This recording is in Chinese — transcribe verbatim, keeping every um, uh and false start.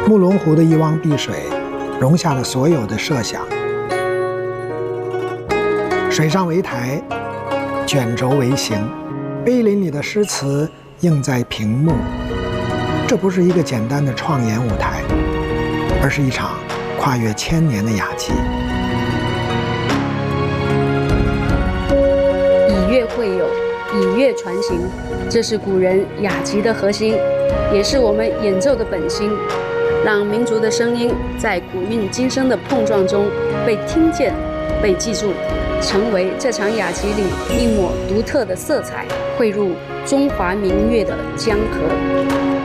木龙湖的一汪碧水，容下了所有的设想。水上为台，卷轴为行，碑林里的诗词映在屏幕。这不是一个简单的创演舞台，而是一场跨越千年的雅集。 以乐会友，以乐传情，这是古人雅集的核心，也是我们演奏的本心。让民族的声音在古韵今生的碰撞中被听见、被记住，成为这场雅集里一抹独特的色彩，汇入中华民乐的江河。